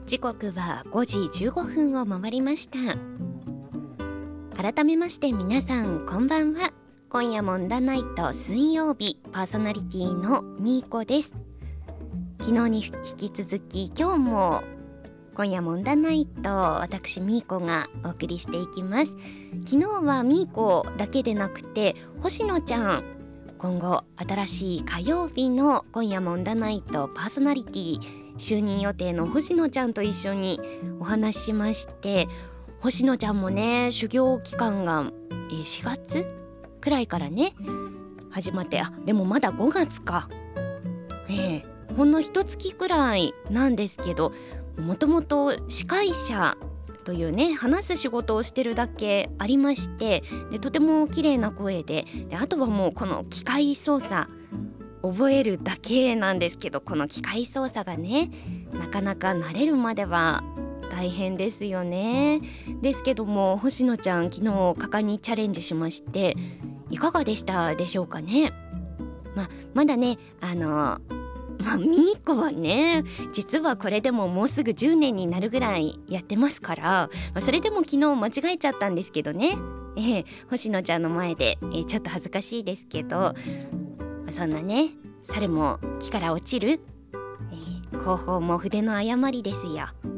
時刻は5時15分を回りました。改めまして皆さんこんばんは。今夜もんだナイト水曜日パーソナリティのみーこです。昨日に引き続き今日も今夜もんだナイト、私みーこがお送りしていきます。昨日はみーこだけでなくて星野ちゃん、今後新しい火曜日の今夜もんだナイトパーソナリティ就任予定の星野ちゃんと一緒にお話ししまして、星野ちゃんもね修行期間が4月くらいからね始まって、でもまだ5月か、ほんの一月くらいなんですけど、もともと司会者というね話す仕事をしてるだけありまして、でとても綺麗な声で、あとはもうこの機械操作覚えるだけなんですけど、この機械操作がねなかなか慣れるまでは大変ですよね。ですけども星野ちゃん昨日果敢にチャレンジしまして、いかがでしたでしょうかね。まだねみーこはね実はこれでももうすぐ10年になるぐらいやってますから、それでも昨日間違えちゃったんですけどね、星野ちゃんの前で、ちょっと恥ずかしいですけど、そんなね猿も木から落ちる、後方も筆の誤りですよ。